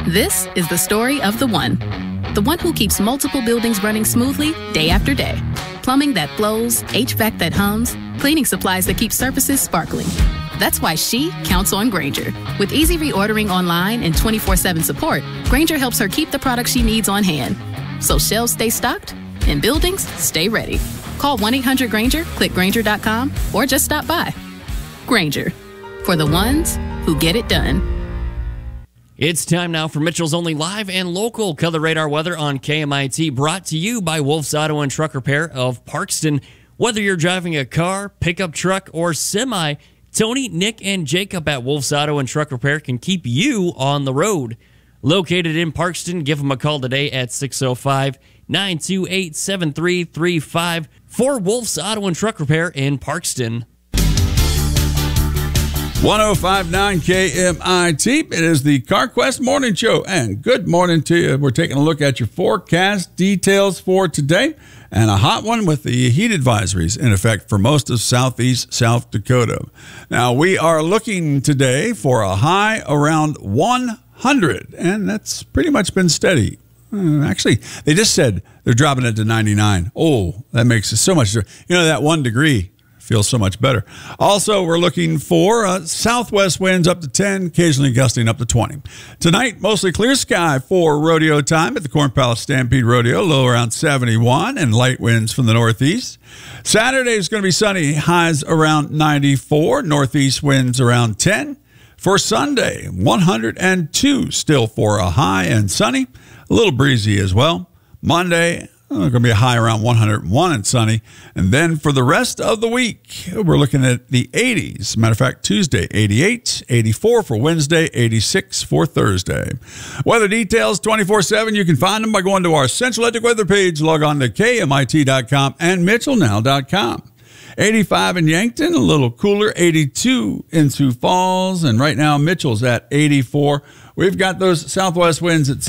This is the story of the one who keeps multiple buildings running smoothly day after day. Plumbing that flows, HVAC that hums, cleaning supplies that keep surfaces sparkling. That's why she counts on Grainger. With easy reordering online and 24/7 support, Grainger helps her keep the products she needs on hand. So shelves stay stocked and buildings stay ready. Call 1-800-GRAINGER, click Grainger.com, or just stop by. Grainger, for the ones who get it done. It's time now for Mitchell's Only live and local Color Radar weather on KMIT, brought to you by Wolf's Auto and Truck Repair of Parkston. Whether you're driving a car, pickup truck, or semi, Tony, Nick, and Jacob at Wolf's Auto and Truck Repair can keep you on the road. Located in Parkston, give them a call today at 605-928-7335 for Wolf's Auto and Truck Repair in Parkston. 105.9 KMIT. It is the CarQuest Morning Show, and good morning to you. We're taking a look at your forecast details for today, and a hot one with the heat advisories in effect for most of southeast South Dakota. Now, we are looking today for a high around 100, and that's pretty much been steady. Actually, they just said they're dropping it to 99. Oh, that makes it so much, that 1 degree feels so much better. Also, we're looking for southwest winds up to 10, occasionally gusting up to 20. Tonight, mostly clear sky for rodeo time at the Corn Palace Stampede Rodeo, low around 71, and light winds from the northeast. Saturday is going to be sunny, highs around 94, northeast winds around 10. For Sunday, 102 still for a high and sunny, a little breezy as well. Monday, going to be a high around 101 and sunny. And then for the rest of the week, we're looking at the 80s. Matter of fact, Tuesday, 88, 84 for Wednesday, 86 for Thursday. Weather details 24/7. You can find them by going to our Central Electric weather page. Log on to KMIT.com and MitchellNow.com. 85 in Yankton, a little cooler, 82 in Sioux Falls. And right now, Mitchell's at 84. We've got those southwest winds at